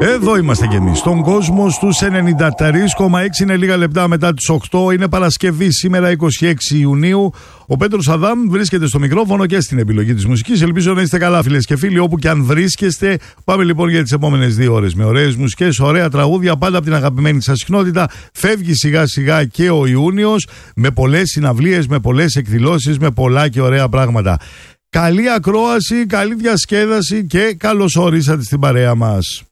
Εδώ είμαστε κι εμείς, στον κόσμο στους 93,6. Είναι λίγα λεπτά μετά τις 8. Είναι Παρασκευή σήμερα, 26 Ιουνίου. Ο Πέτρος Αδάμ βρίσκεται στο μικρόφωνο και στην επιλογή της μουσικής. Ελπίζω να είστε καλά, φίλες και φίλοι, όπου και αν βρίσκεστε. Πάμε λοιπόν για τις επόμενες 2 ώρες με ωραίες μουσικές, ωραία τραγούδια, πάντα από την αγαπημένη σας συχνότητα. Φεύγει σιγά σιγά και ο Ιούνιος, με πολλές συναυλίες, με πολλές εκδηλώσεις, με πολλά και ωραία πράγματα. Καλή ακρόαση, καλή διασκέδαση και καλώς ορίσατε στην παρέα μας.